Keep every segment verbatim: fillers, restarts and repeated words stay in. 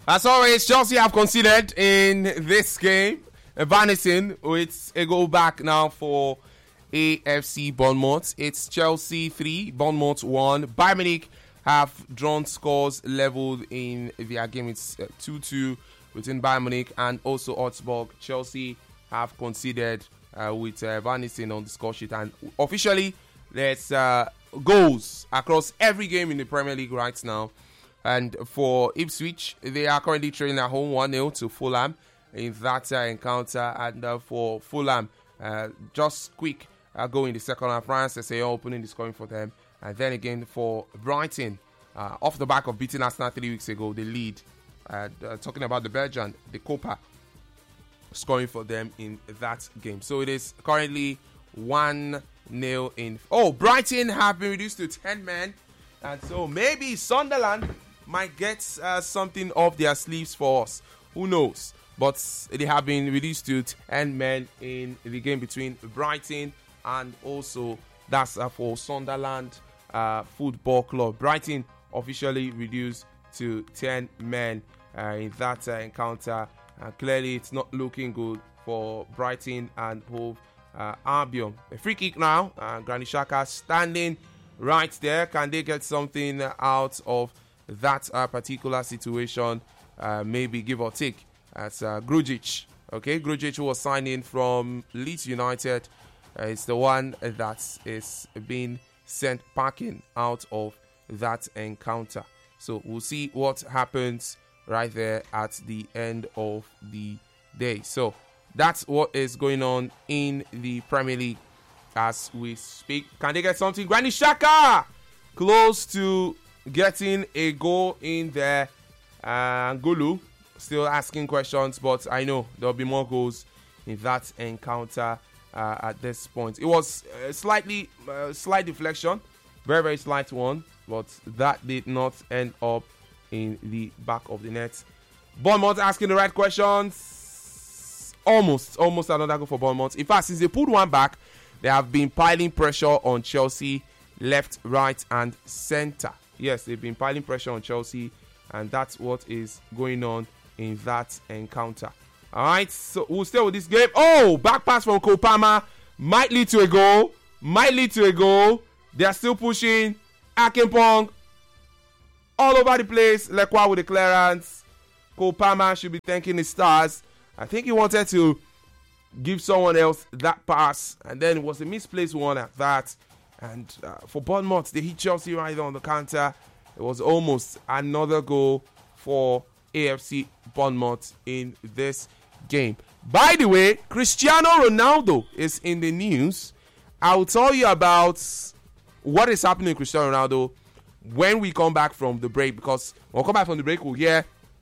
As always, Chelsea have conceded in this game. Vanessing with a goal back now for A F C Bournemouth. It's Chelsea three, Bournemouth one. Bayern Munich have drawn scores leveled in their game. It's two two between Bayern Munich and also Augsburg. Chelsea have conceded uh, with uh, Vanessing on the score sheet. And officially, there's uh, goals across every game in the Premier League right now. And for Ipswich, they are currently trailing at home one nil to Fulham in that uh, encounter. And uh, for Fulham, uh, just quick uh, go in the second half. Ryan Sessegnon opening the scoring for them. And then again for Brighton, uh, off the back of beating Arsenal three weeks ago, the lead. Uh, uh, talking about the Belgian, the Copa, scoring for them in that game. So it is currently one nil in. Oh, Brighton have been reduced to ten men. And so maybe Sunderland might get uh, something off their sleeves for us. Who knows? But they have been reduced to ten men in the game between Brighton and also that's uh, for Sunderland uh, Football Club. Brighton officially reduced to ten men uh, in that uh, encounter. Uh, clearly, it's not looking good for Brighton and Hove uh, Albion. A free kick now. Uh, Granit Xhaka standing right there. Can they get something out of that uh, particular situation? Uh, maybe give or take. That's uh, Grujic. Okay, Grujic was signed in from Leeds United. Uh, it's the one that is being sent packing out of that encounter. So we'll see what happens right there at the end of the day. So that's what is going on in the Premier League as we speak. Can they get something? Granit Xhaka close to getting a goal in there. Uh, Gulu still asking questions, but I know there'll be more goals in that encounter uh, at this point. It was a slightly uh, slight deflection, very very slight one, but that did not end up in the back of the net. Bournemouth asking the right questions. Almost, almost another goal for Bournemouth. In fact, since they pulled one back, they have been piling pressure on Chelsea left, right, and center. Yes, they've been piling pressure on Chelsea, and that's what is going on in that encounter. All right, so we'll stay with this game. Oh, back pass from Cole Palmer might lead to a goal. Might lead to a goal. They are still pushing. Akinpong all over the place. Lekwa with the clearance. Cole Palmer should be thanking his stars. I think he wanted to give someone else that pass, and then it was a misplaced one at that. And uh, for Bournemouth, they hit Chelsea right on the counter. It was almost another goal for A F C Bournemouth in this game. By the way, Cristiano Ronaldo is in the news. I will tell you about what is happening to Cristiano Ronaldo when we come back from the break, because when we come back from the break, we'll hear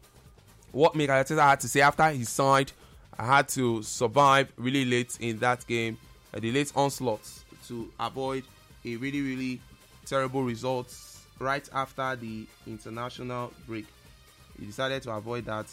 what Mikel Arteta had to say after he signed. I had to survive really late in that game, uh, the late onslaught, to avoid a really, really terrible result right after the international break. He decided to avoid that,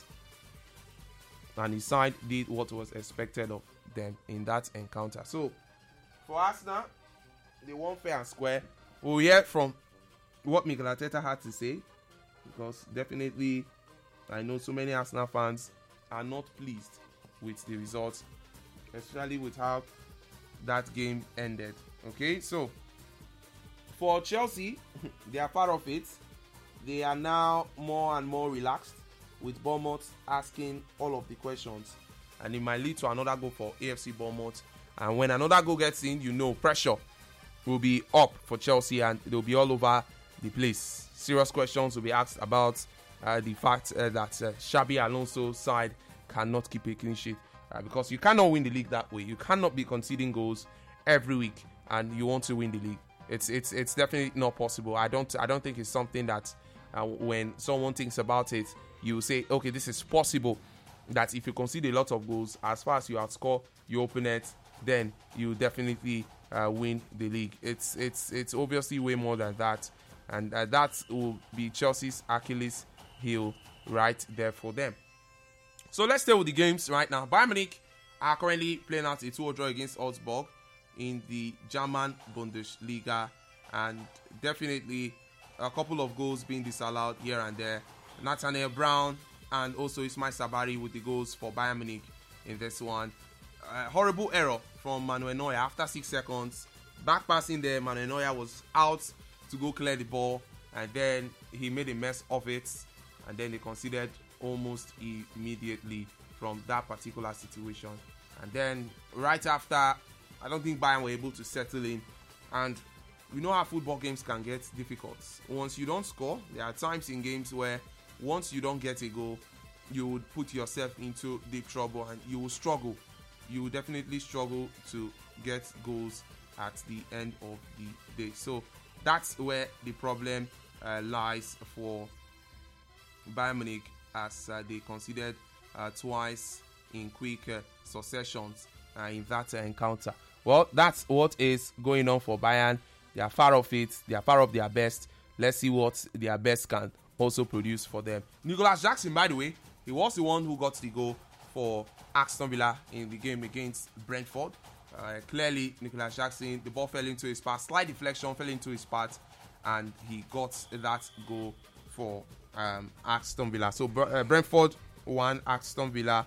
and his side did what was expected of them in that encounter. So, for Arsenal, they won fair and square. We'll hear from what Mikel Arteta had to say, because definitely I know so many Arsenal fans are not pleased with the results, especially with how that game ended. Okay, so for Chelsea, they are part of it. They are now more and more relaxed, with Bournemouth asking all of the questions, and it might lead to another goal for A F C Bournemouth. And when another goal gets in, you know pressure will be up for Chelsea, and they'll be all over the place. Serious questions will be asked about uh, the fact uh, that uh, Xabi Alonso's side cannot keep a clean sheet, uh, because you cannot win the league that way. You cannot be conceding goals every week and you want to win the league. It's it's it's definitely not possible. I don't I don't think it's something that uh, when someone thinks about it, you say, okay, this is possible. That if you concede a lot of goals, as far as you outscore your opponent, then you definitely uh, win the league. It's it's it's obviously way more than that, and uh, that will be Chelsea's Achilles heel right there for them. So let's stay with the games right now. Bayern Munich are currently playing out a two nil draw against Augsburg in the German Bundesliga, and definitely a couple of goals being disallowed here and there. Nathaniel Brown and also Ismail Sabari with the goals for Bayern Munich in this one. Uh, horrible error from Manuel Neuer after six seconds. Back passing there, Manuel Neuer was out to go clear the ball, and then he made a mess of it, and then they conceded almost immediately from that particular situation. And then right after, I don't think Bayern were able to settle in, and we know how football games can get difficult. Once you don't score, there are times in games where once you don't get a goal, you would put yourself into deep trouble and you will struggle. You will definitely struggle to get goals at the end of the day. So that's where the problem uh, lies for Bayern Munich, as uh, they conceded uh, twice in quick uh, successions uh, in that uh, encounter. Well, that's what is going on for Bayern. They are far off it. They are far off their best. Let's see what their best can also produce for them. Nicolas Jackson, by the way, he was the one who got the goal for Aston Villa in the game against Brentford. Uh, clearly, Nicolas Jackson, the ball fell into his path, slight deflection fell into his path, and he got that goal for um, Aston Villa. So uh, Brentford won, Aston Villa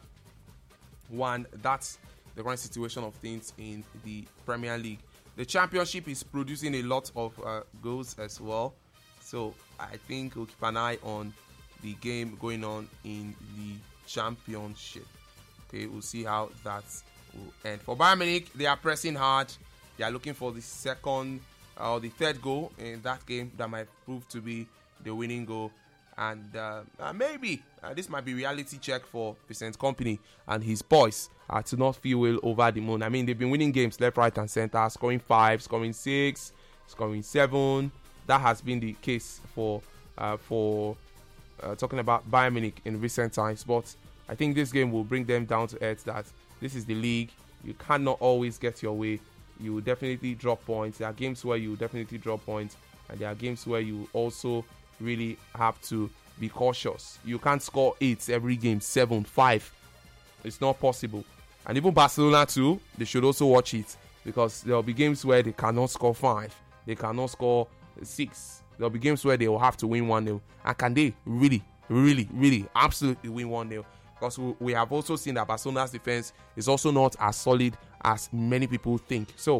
won. That's the current situation of things in the Premier League. The Championship is producing a lot of uh, goals as well. So I think we'll keep an eye on the game going on in the Championship. Okay, we'll see how that will end. For Bayern Munich, they are pressing hard. They are looking for the second or uh, the third goal in that game that might prove to be the winning goal. And uh, uh, maybe uh, this might be reality check for Vincent Kompany and his boys uh, to not feel well over the moon. I mean, they've been winning games left, right, and center, scoring five, scoring six, scoring seven. That has been the case for uh, for uh, talking about Bayern Munich in recent times. But I think this game will bring them down to earth that this is the league. You cannot always get your way. You will definitely drop points. There are games where you definitely drop points, and there are games where you also really have to be cautious. You can't score eight every game, seven, five. It's not possible. And even Barcelona too, they should also watch it, because there will be games where they cannot score five. They cannot score six. There will be games where they will have to win one nil. And can they really, really, really, absolutely win one nil? Because we have also seen that Barcelona's defense is also not as solid as many people think. So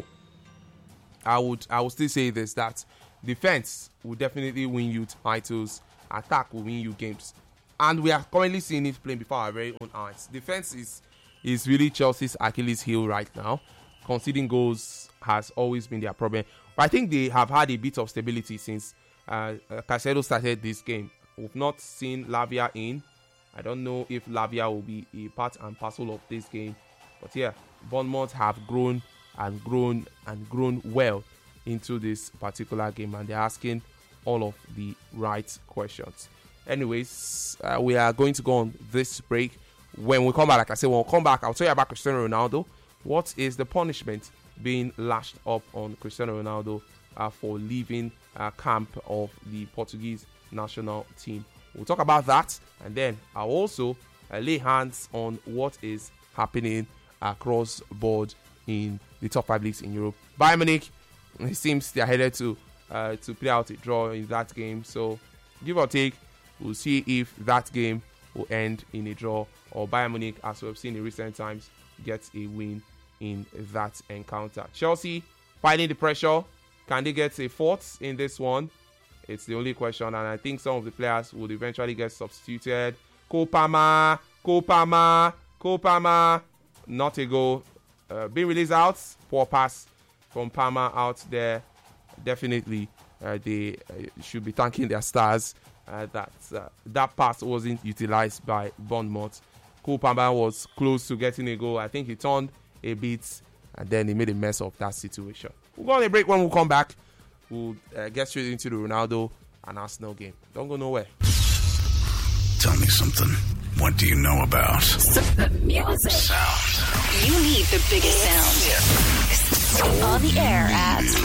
I would I would still say this, that defense will definitely win you titles. Attack will win you games. And we are currently seeing it playing before our very own eyes. Defense is, is really Chelsea's Achilles heel right now. Conceding goals has always been their problem. But I think they have had a bit of stability since uh, uh, Caicedo started this game. We've not seen Lavia in. I don't know if Lavia will be a part and parcel of this game. But yeah, Bournemouth have grown and grown and grown well into this particular game, and they're asking all of the right questions. Anyways, uh, we are going to go on this break. When we come back, like I said, when we come back, I'll tell you about Cristiano Ronaldo. What is the punishment being lashed up on Cristiano Ronaldo uh, for leaving uh, camp of the Portuguese national team? We'll talk about that, and then I'll also uh, lay hands on what is happening across board in the top five leagues in Europe. Bayern Munich, it seems they're headed to uh, to play out a draw in that game. So give or take, we'll see if that game will end in a draw, or Bayern Munich, as we've seen in recent times, gets a win in that encounter. Chelsea fighting the pressure. Can they get a fourth in this one? It's the only question, and I think some of the players would eventually get substituted. Kopama, Kopama, Kopama, not a goal. Uh, being released out, poor pass from Palmer out there. Definitely, uh, they uh, should be thanking their stars uh, that uh, that pass wasn't utilized by Bournemouth. Kopama was close to getting a goal. I think he turned a bit, and then he made a mess of that situation. We'll go on a break. When we come back, we'll uh, get straight into the Ronaldo and Arsenal game. Don't go nowhere. Tell me something. What do you know about the music? Sound. You need the biggest sound. On the air at